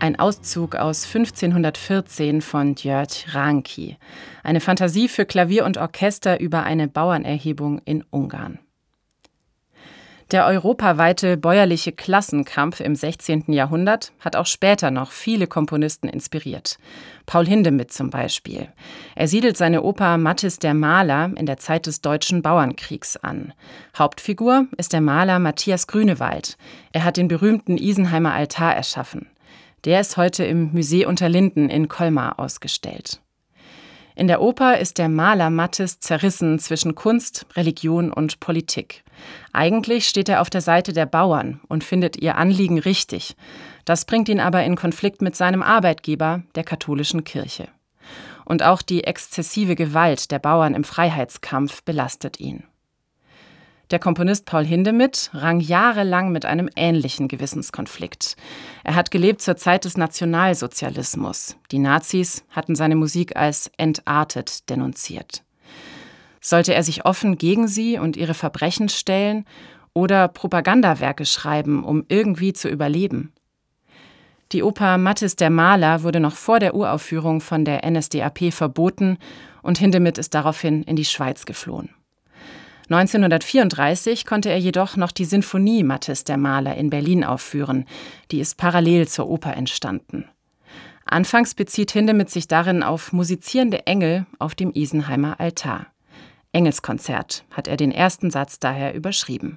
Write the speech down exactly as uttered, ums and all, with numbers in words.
Ein Auszug aus fünfzehnhundertvierzehn von György Ránki. Eine Fantasie für Klavier und Orchester über eine Bauernerhebung in Ungarn. Der europaweite bäuerliche Klassenkampf im sechzehnten Jahrhundert hat auch später noch viele Komponisten inspiriert. Paul Hindemith zum Beispiel. Er siedelt seine Oper Mathis der Maler in der Zeit des Deutschen Bauernkriegs an. Hauptfigur ist der Maler Matthias Grünewald. Er hat den berühmten Isenheimer Altar erschaffen. Der ist heute im Musée Unterlinden in Colmar ausgestellt. In der Oper ist der Maler Mathis zerrissen zwischen Kunst, Religion und Politik. Eigentlich steht er auf der Seite der Bauern und findet ihr Anliegen richtig. Das bringt ihn aber in Konflikt mit seinem Arbeitgeber, der katholischen Kirche. Und auch die exzessive Gewalt der Bauern im Freiheitskampf belastet ihn. Der Komponist Paul Hindemith rang jahrelang mit einem ähnlichen Gewissenskonflikt. Er hat gelebt zur Zeit des Nationalsozialismus. Die Nazis hatten seine Musik als entartet denunziert. Sollte er sich offen gegen sie und ihre Verbrechen stellen oder Propagandawerke schreiben, um irgendwie zu überleben? Die Oper Mathis der Maler wurde noch vor der Uraufführung von der N S D A P verboten und Hindemith ist daraufhin in die Schweiz geflohen. neunzehnhundertvierunddreißig konnte er jedoch noch die Sinfonie Mathis der Maler in Berlin aufführen. Die ist parallel zur Oper entstanden. Anfangs bezieht Hindemith sich darin auf musizierende Engel auf dem Isenheimer Altar. Engelskonzert hat er den ersten Satz daher überschrieben.